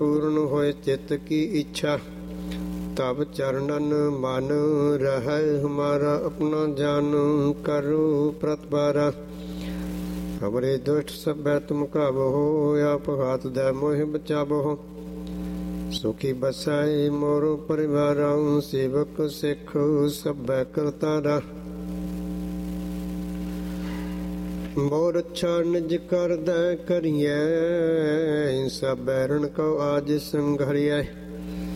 पूर्ण होए चित्त की इच्छा, तब चरणन मन रहे हमारा। अपना जान करो प्रतिबारा, हमरे दुष्ट सब तुम काबहो। आप हाथ दे मोह बचाबहो, सुखी बसाए मोरो परिवार। सेवक सिख सब करतारा, मोर अच्छा निज कर दे करिए। सब बैरन को आज संघरिए,